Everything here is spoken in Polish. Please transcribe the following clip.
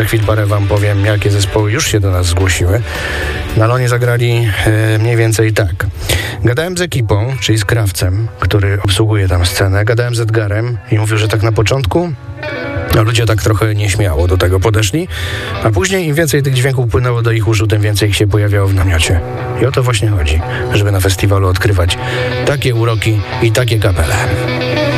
chwil parę wam powiem, jakie zespoły już się do nas zgłosiły. Na Lonie zagrali mniej więcej tak. Gadałem z ekipą, czyli z Krawcem, który obsługuje tam scenę. Gadałem z Edgarem i mówił, że tak na początku ludzie tak trochę nieśmiało do tego podeszli, a później im więcej tych dźwięków płynęło do ich uszu, tym więcej ich się pojawiało w namiocie. I o to właśnie chodzi, żeby na festiwalu odkrywać takie uroki i takie kapele.